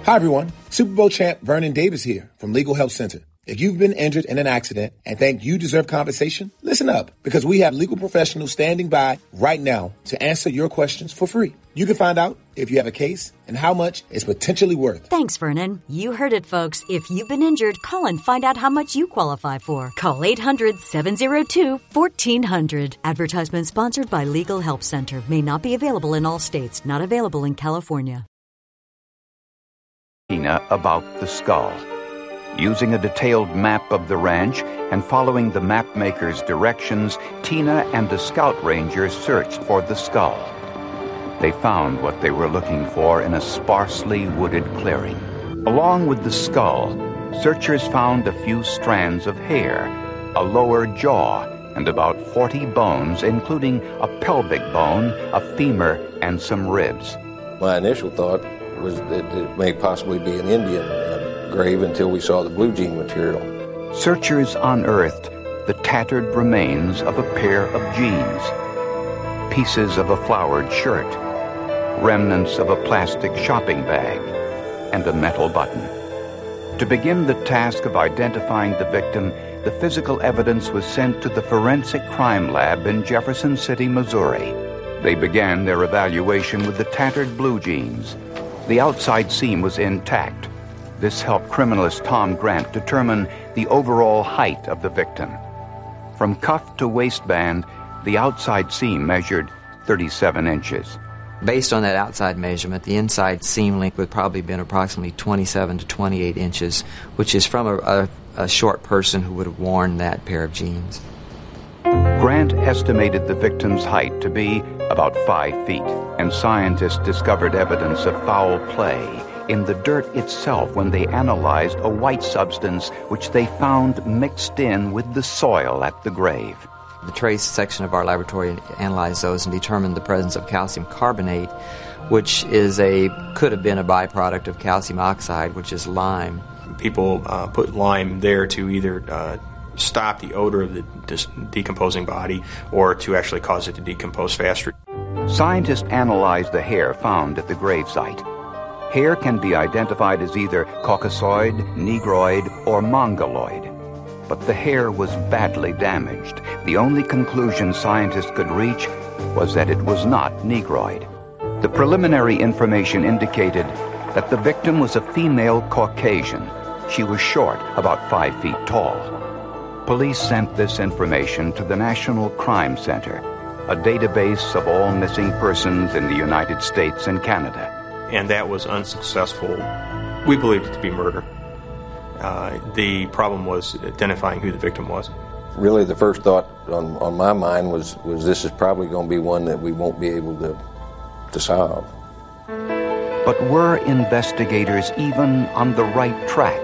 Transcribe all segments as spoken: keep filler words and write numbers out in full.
Hi, everyone. Super Bowl champ Vernon Davis here from Legal Help Center. If you've been injured in an accident and think you deserve compensation, listen up, because we have legal professionals standing by right now to answer your questions for free. You can find out if you have a case and how much it's potentially worth. Thanks, Vernon. You heard it, folks. If you've been injured, call and find out how much you qualify for. Call eight hundred, seven oh two, fourteen hundred. Advertisement sponsored by Legal Help Center. May not be available in all states. Not available in California. Tina about the skull. Using a detailed map of the ranch and following the map maker's directions, Tina and the scout ranger searched for the skull. They found what they were looking for in a sparsely wooded clearing. Along with the skull, searchers found a few strands of hair, a lower jaw, and about forty bones, including a pelvic bone, a femur, and some ribs. My initial thought was that it may possibly be an Indian uh, grave until we saw the blue jean material. Searchers unearthed the tattered remains of a pair of jeans, pieces of a flowered shirt, remnants of a plastic shopping bag, and a metal button. To begin the task of identifying the victim, the physical evidence was sent to the Forensic Crime Lab in Jefferson City, Missouri. They began their evaluation with the tattered blue jeans. The outside seam was intact. This helped criminalist Tom Grant determine the overall height of the victim. From cuff to waistband, the outside seam measured thirty-seven inches. Based on that outside measurement, the inside seam length would probably have been approximately twenty-seven to twenty-eight inches, which is from a, a, a short person who would have worn that pair of jeans. Grant estimated the victim's height to be about five feet, and scientists discovered evidence of foul play in the dirt itself when they analyzed a white substance which they found mixed in with the soil at the grave. The trace section of our laboratory analyzed those and determined the presence of calcium carbonate, which is a could have been a byproduct of calcium oxide, which is lime. People uh, put lime there to either uh, stop the odor of the dis- decomposing body or to actually cause it to decompose faster. Scientists analyzed the hair found at the gravesite. Hair can be identified as either Caucasoid, Negroid, or Mongoloid. But the hair was badly damaged. The only conclusion scientists could reach was that it was not Negroid. The preliminary information indicated that the victim was a female Caucasian. She was short, about five feet tall. Police sent this information to the National Crime Center, a database of all missing persons in the United States and Canada. And that was unsuccessful. We believed it to be murder. Uh, the problem was identifying who the victim was. Really, the first thought on, on my mind was, was this is probably going to be one that we won't be able to, to solve. But were investigators even on the right track?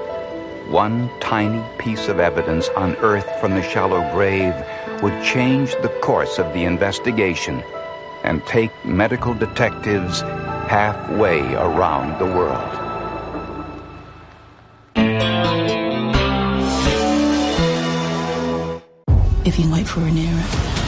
One tiny piece of evidence unearthed from the shallow grave would change the course of the investigation and take medical detectives halfway around the world. If you wait for an error,